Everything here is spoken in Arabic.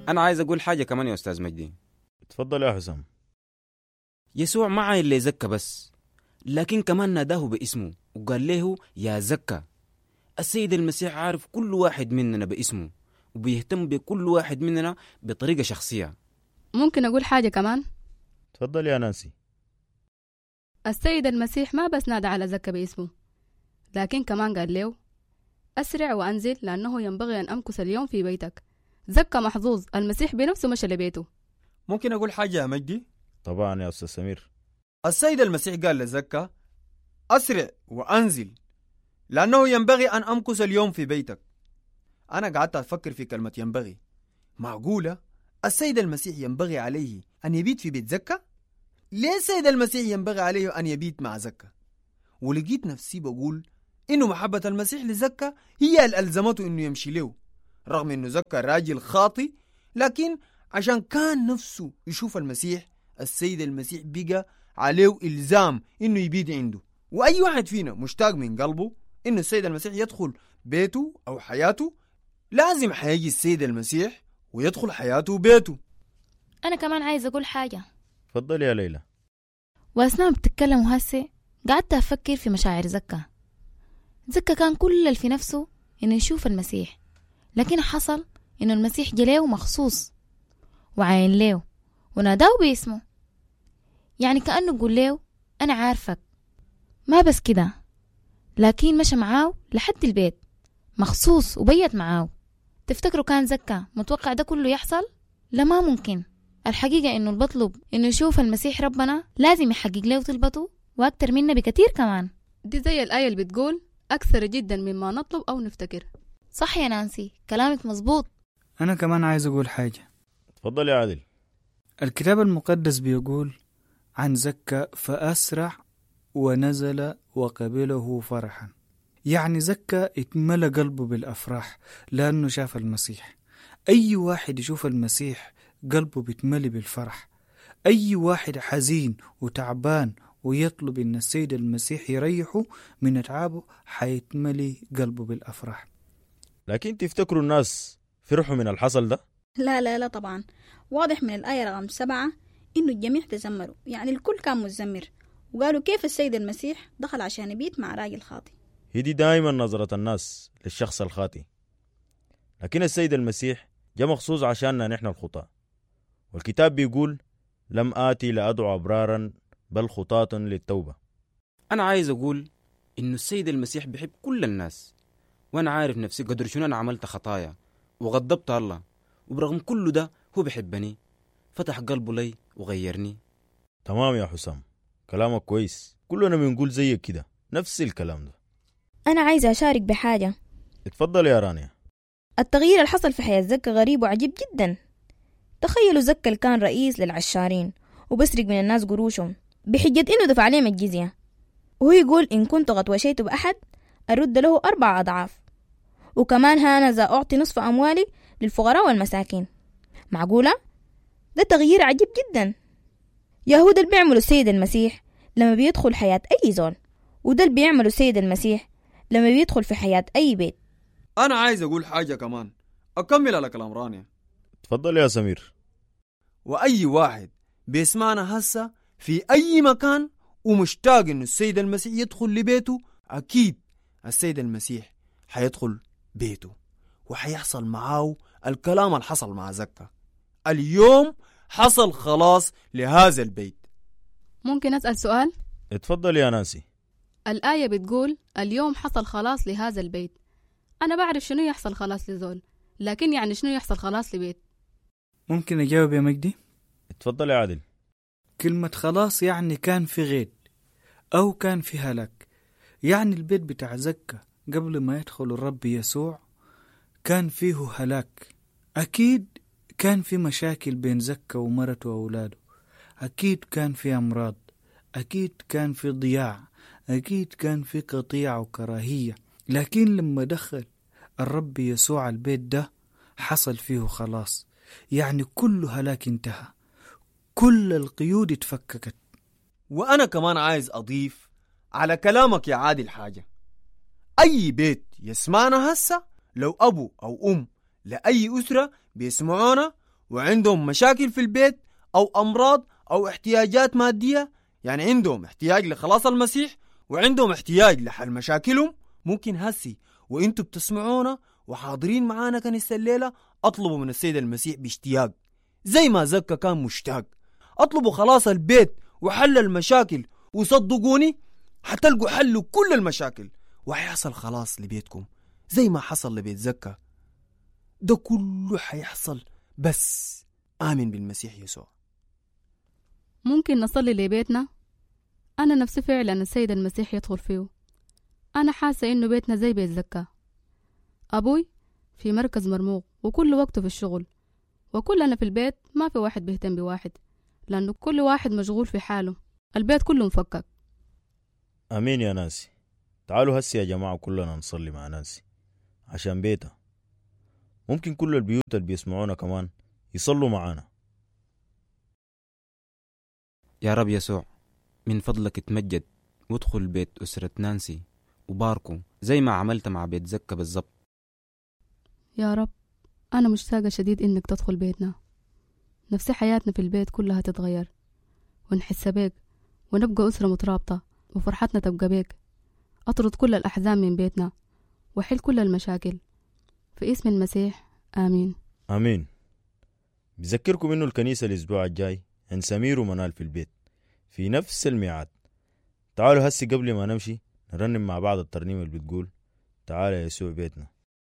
أنا عايز أقول حاجة كمان يا أستاذ مجدي. اتفضل يا حسام. يسوع ما عاين لي زكا بس، لكن كمان ناداه باسمه وقال له يا زكا. السيد المسيح عارف كل واحد مننا باسمه وبيهتم بكل واحد مننا بطريقة شخصية. ممكن أقول حاجة كمان؟ اتفضل يا نانسي. السيد المسيح ما بس نادى على زكا باسمه، لكن كمان قال له أسرع وأنزل لأنه ينبغي أن أمكث اليوم في بيتك. زكا محظوظ، المسيح بنفسه مشى لبيته. ممكن أقول حاجة يا مجدي؟ طبعا يا أستاذ سمير. السيد المسيح قال لزكا أسرع وأنزل لأنه ينبغي أن أمكث اليوم في بيتك. أنا قعدت أفكر في كلمة ينبغي. معقولة السيد المسيح ينبغي عليه أن يبيت في بيت زكا؟ ليه السيد المسيح ينبغي عليه أن يبيت مع زكا؟ ولقيت نفسي بقول إنه محبة المسيح لزكا هي اللي ألزمته إنه يمشي له، رغم إنه زكا راجل خاطي، لكن عشان كان نفسه يشوف المسيح، السيد المسيح بقى عليه إلزام إنه يبيت عنده. وأي واحد فينا مشتاق من قلبه إنه السيد المسيح يدخل بيته أو حياته، لازم حيجي السيد المسيح ويدخل حياته وبيته. أنا كمان عايز أقول حاجة. اتفضل يا ليلى. وأثناء بتتكلم هسه قعدت أفكر في مشاعر زكا. زكا كان كل اللي في نفسه إنه يشوف المسيح، لكن حصل إنه المسيح جليه مخصوص وعين له وناداه باسمه، يعني كأنه يقول له أنا عارفك. ما بس كده، لكن مشى معاه لحد البيت مخصوص وبيت معاه. تفتكروا كان زكا متوقع ده كله يحصل؟ لا، ما ممكن. الحقيقة إنه البطلب إنه يشوف المسيح ربنا لازم يحقق له طلبته وأكتر منا بكتير كمان. دي زي الآية اللي بتقول أكثر جدا مما نطلب أو نفتكر. صح يا نانسي، كلامك مظبوط. أنا كمان عايز أقول حاجة. اتفضل يا عادل. الكتاب المقدس بيقول عن زكا فأسرع ونزل وقبله فرحا، يعني زكا اتملى قلبه بالأفراح لأنه شاف المسيح. أي واحد يشوف المسيح قلبه بيتملي بالفرح. أي واحد حزين وتعبان ويطلب إن السيد المسيح يريحه من تعبه حيتملي قلبه بالأفراح. لكن تفتكروا الناس فرحوا من الحصل ده؟ لا طبعا. واضح من الآية رقم 7 إنه الجميع تزمروا، يعني الكل كان مزمر وقالوا كيف السيد المسيح دخل عشان يبيت مع راجل خاطي. هي دي دائما نظرة الناس للشخص الخاطي، لكن السيد المسيح جاء مخصوص عشاننا نحن الخطاة، والكتاب بيقول لم آتي لأدعو أبرارا بل خطاة للتوبة. أنا عايز أقول إنه السيد المسيح بيحب كل الناس، وأنا عارف نفسي قدر شنو أنا عملت خطايا وغضبت الله، وبرغم كل ده هو بيحبني، فتح قلبه لي وغيرني. تمام يا حسام، كلامك كويس، كلنا بنقول زيك كده نفس الكلام ده. أنا عايزة أشارك بحاجة. اتفضل يا رانيا. التغيير اللي حصل في حياة زكا غريب وعجيب جدا. تخيلوا زكا اللي كان رئيس للعشارين وبسرق من الناس قروشهم بحجة إنه دفع عليهم الجزية، وهو يقول إن كنت قد وشيت بأحد أرد له 4 أضعاف، وكمان هانذا أعطي نصف أموالي للفقراء والمساكين. معقولة؟ ده تغيير عجيب جدا. يهود اللي بيعملوا السيد المسيح لما بيدخل حياة أي زول، وده اللي بيعملوا السيد المسيح لما بيدخل في حياة أي بيت. أنا عايز أقول حاجة كمان أكمل على كلام رانيا. اتفضل يا سمير. وأي واحد بيسمعنا هسه في أي مكان ومشتاق إنه السيد المسيح يدخل لبيته، أكيد السيد المسيح حيدخل بيته وحيحصل معاه الكلام اللي حصل مع زكا. اليوم حصل خلاص لهذا البيت. ممكن أسأل سؤال؟ اتفضل يا نانسي. الآية بتقول اليوم حصل خلاص لهذا البيت. أنا بعرف شنو يحصل خلاص لزول، لكن يعني شنو يحصل خلاص لبيت؟ ممكن أجاوب يا مجدي؟ اتفضل يا عادل. كلمة خلاص يعني كان في غيد أو كان في هلاك. يعني البيت بتاع زكا قبل ما يدخل الرب يسوع كان فيه هلاك. أكيد كان في مشاكل بين زكا ومرته وأولاده، أكيد كان في أمراض، أكيد كان في ضياع، أكيد كان في قطيعة وكراهية. لكن لما دخل الرب يسوع البيت ده حصل فيه خلاص، يعني كل هلاك انتهى، كل القيود اتفككت. وأنا كمان عايز أضيف على كلامك يا عادل حاجة. أي بيت يسمعنا هسه، لو أبو أو أم لأي أسرة بيسمعونا وعندهم مشاكل في البيت أو أمراض أو احتياجات مادية، يعني عندهم احتياج لخلاص المسيح وعندهم احتياج لحل مشاكلهم، ممكن هسي وانتوا بتسمعونا وحاضرين معانا كنيسة الليلة اطلبوا من السيد المسيح باشتياق زي ما زكا كان مشتاق. اطلبوا خلاص البيت وحل المشاكل، وصدقوني حتلقوا حلوا كل المشاكل وحيحصل خلاص لبيتكم زي ما حصل لبيت زكا. ده كله حيحصل بس آمن بالمسيح يسوع. ممكن نصلي لبيتنا؟ أنا نفسي فعلا السيد المسيح يدخل فيه. أنا حاسة إنه بيتنا زي بيت زكا. أبوي في مركز مرموق وكل وقته في الشغل، وكلنا في البيت ما في واحد بيهتم بواحد، لأنه كل واحد مشغول في حاله، البيت كله مفكك. أمين يا ناسي. تعالوا هسي يا جماعة كلنا نصلي مع ناسي عشان بيتها. ممكن كل البيوت اللي بيسمعونا كمان يصلوا معانا. يا رب يسوع، من فضلك اتمجد وادخل بيت أسرة نانسي وباركو زي ما عملت مع بيت زكا بالضبط. يا رب، أنا مشتاقة شديد إنك تدخل بيتنا، نفسي حياتنا في البيت كلها تتغير ونحس بيك ونبقى أسرة مترابطة وفرحتنا تبقى بيك. أطرد كل الأحزان من بيتنا وحل كل المشاكل في اسم المسيح، آمين. آمين. بذكركم إنه الكنيسة الأسبوع الجاي عند سمير ومنال في البيت في نفس الميعاد. تعالوا هسي قبل ما نمشي نرنم مع بعض الترنيمة اللي بتقول تعال يا يسوع بيتنا.